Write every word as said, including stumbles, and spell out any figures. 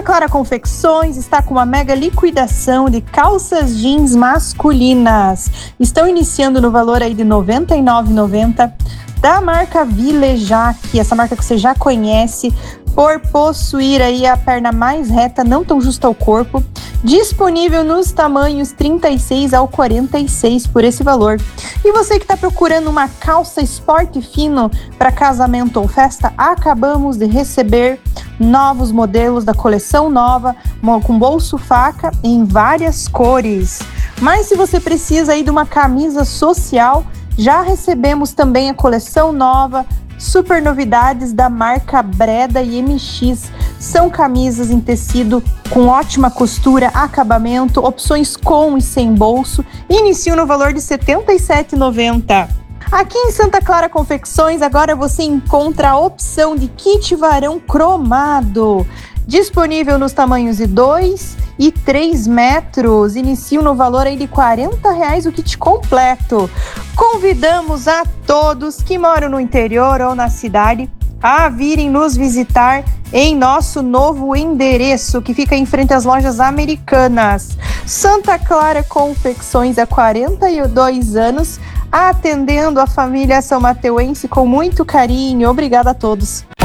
Clara Confecções está com uma mega liquidação de calças jeans masculinas. Estão iniciando no valor aí de noventa e nove reais e noventa centavos da marca Vilejac, essa marca que você já conhece, por possuir aí a perna mais reta, não tão justa ao corpo, disponível nos tamanhos trinta e seis ao quarenta e seis por esse valor. E você que está procurando uma calça esporte fino para casamento ou festa, acabamos de receber novos modelos da coleção nova, com bolso faca em várias cores. Mas se você precisa aí de uma camisa social, já recebemos também a coleção nova, super novidades da marca Breda e M X. São camisas em tecido com ótima costura, acabamento, opções com e sem bolso. Iniciam no valor de setenta e sete reais e noventa centavos. Aqui em Santa Clara Confecções, agora você encontra a opção de kit varão cromado, disponível nos tamanhos de dois e três metros. Iniciam no valor aí de quarenta reais o kit completo. Convidamos a todos que moram no interior ou na cidade a virem nos visitar em nosso novo endereço, que fica em frente às lojas Americanas. Santa Clara Confecções há quarenta e dois anos, atendendo a família são mateuense com muito carinho. Obrigada a todos.